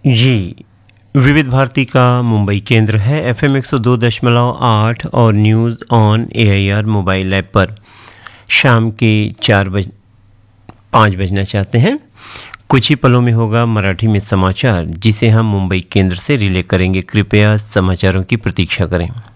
जी, विविध भारती का मुंबई केंद्र है एफएम 102.8 और news on AIR mobile app पर शाम के 5 बजना चाहते हैं। कुछ ही पलों में होगा मराठी में समाचार, जिसे हम मुंबई केंद्र से रिले करेंगे। कृपया समाचारों की प्रतीक्षा करें।